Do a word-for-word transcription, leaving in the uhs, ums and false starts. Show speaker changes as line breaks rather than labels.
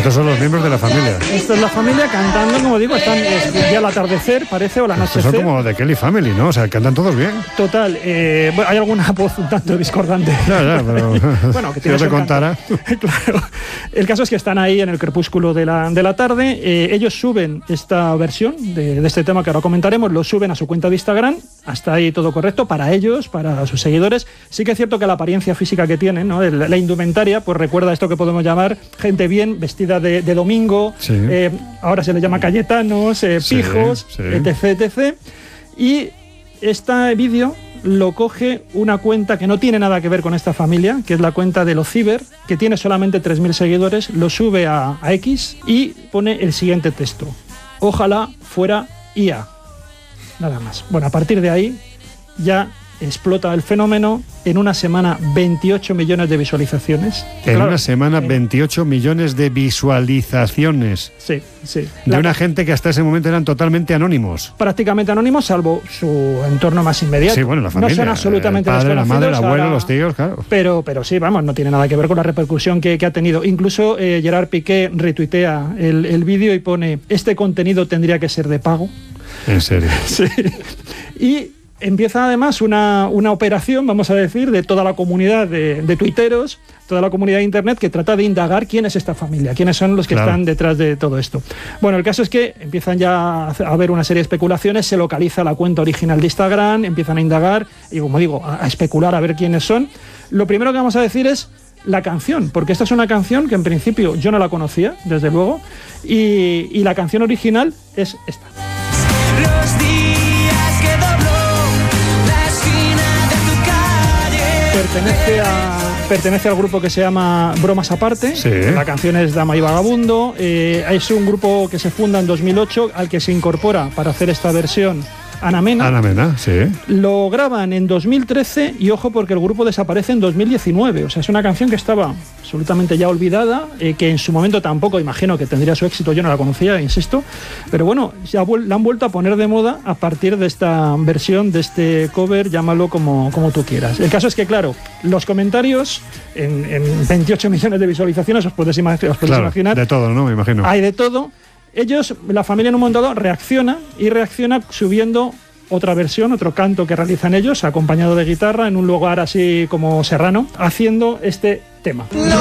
Estos son los miembros de la familia.
Esto es la familia cantando, como digo, están ya al atardecer, parece, o al anochecer.
Estos son como de Kelly Family, ¿no? O sea, cantan todos bien.
Total, eh, bueno, hay alguna voz un tanto discordante.
Ya, ya, pero
bueno, que
si yo te contara.
Claro. El caso es que están ahí en el crepúsculo de la, de la tarde. Eh, ellos suben esta versión de, de este tema que ahora comentaremos, lo suben a su cuenta de Instagram. Hasta ahí todo correcto para ellos, para sus seguidores. Sí que es cierto que la apariencia física que tienen, ¿no? La, la indumentaria, pues recuerda esto que podemos llamar gente bien vestida de, de domingo.
Sí.
Eh, ahora se les llama cayetanos, eh,
Sí,
pijos,
sí.
etc, etcétera. Y este vídeo lo coge una cuenta que no tiene nada que ver con esta familia, que es la cuenta de los Ciber, que tiene solamente tres mil seguidores, lo sube a, a X y pone el siguiente texto: ojalá fuera I A. Nada más. Bueno, a partir de ahí ya explota el fenómeno. En una semana, veintiocho millones de visualizaciones.
En
Claro,
una semana,
eh,
veintiocho millones de visualizaciones.
Sí, sí.
De
La-
una gente que hasta ese momento eran totalmente anónimos.
prácticamente anónimos, salvo su entorno más inmediato.
Sí, bueno, la familia.
No son absolutamente
el padre, la madre, el
desconocidos,
abuelo,
ahora-
los tíos, claro.
Pero, pero sí, vamos, no tiene nada que ver con la repercusión que, que ha tenido. Incluso eh, Gerard Piqué retuitea el, el vídeo y pone: este contenido tendría que ser de pago.
En serio.
Sí. Y empieza además una, una operación, vamos a decir, de toda la comunidad de, de tuiteros, toda la comunidad de Internet, que trata de indagar quién es esta familia, quiénes son los que
Claro.
están detrás de todo esto. Bueno, el caso es que empiezan ya a haber una serie de especulaciones, se localiza la cuenta original de Instagram, empiezan a indagar y, como digo, a, a especular a ver quiénes son. Lo primero que vamos a decir es la canción, porque esta es una canción que en principio yo no la conocía, desde luego, y, y la canción original es esta.
Los días que dobló la esquina de tu calle.
Pertenece, a, pertenece al grupo que se llama Bromas Aparte.
Sí.
La canción es Dama y Vagabundo. Eh, es un grupo que se funda en dos mil ocho, al que se incorpora para hacer esta versión Ana Mena.
Ana Mena, sí.
Lo graban en dos mil trece y ojo porque el grupo desaparece en dos mil diecinueve. O sea, es una canción que estaba absolutamente ya olvidada, eh, que en su momento tampoco imagino que tendría su éxito, yo no la conocía, insisto. Pero bueno, ya vuel- la han vuelto a poner de moda a partir de esta versión, de este cover, llámalo como, como tú quieras. El caso es que, claro, los comentarios en, en veintiocho millones de visualizaciones, os podéis, imag- os podéis
Claro,
imaginar,
de todo, ¿no? Me imagino.
hay de todo. Ellos, la familia en un momento dado reacciona y reacciona subiendo otra versión, otro canto que realizan ellos, acompañado de guitarra, en un lugar así como serrano, haciendo este tema.
No